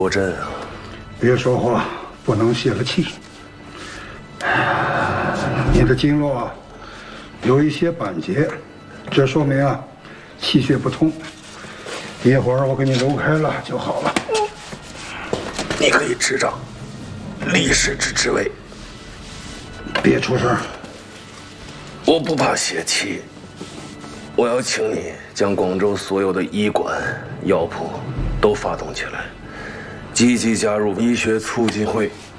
坐镇啊！ 别说话，不能泄了气。你的经络啊，有一些板结，这说明啊，气血不通。一会儿我给你揉开了就好了。 你可以执掌理事之职位。 别出声。 我不怕泄气。我要请你将广州所有的医馆、药铺都发动起来。积极加入医学促进会